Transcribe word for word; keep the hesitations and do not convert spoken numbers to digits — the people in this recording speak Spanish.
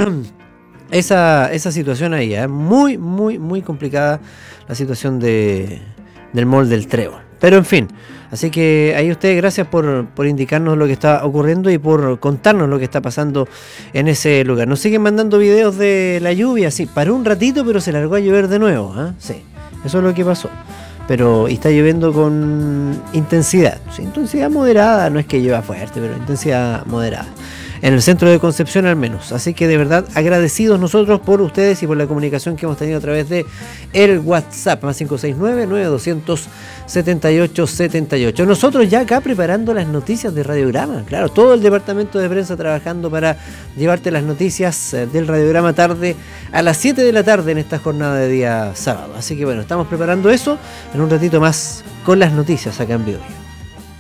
esa, esa situación ahí, ¿eh? Muy, muy, muy complicada la situación de, del mall del Trébol. Pero en fin, así que ahí ustedes, gracias por, por indicarnos lo que está ocurriendo y por contarnos lo que está pasando en ese lugar. Nos siguen mandando videos de la lluvia, sí, paró un ratito pero se largó a llover de nuevo, ¿eh? Sí, eso es lo que pasó. Pero y está lloviendo con intensidad, sí, intensidad moderada, no es que llueva fuerte, pero intensidad moderada. En el centro de Concepción al menos. Así que de verdad agradecidos nosotros por ustedes y por la comunicación que hemos tenido a través de el WhatsApp más cinco seis nueve, nueve dos cero cero, siete ocho siete ocho. Nosotros ya acá preparando las noticias de Radiograma. Claro, todo el departamento de prensa trabajando para llevarte las noticias del Radiograma tarde a las siete de la tarde en esta jornada de día sábado. Así que bueno, estamos preparando eso en un ratito más con las noticias acá en Biobío.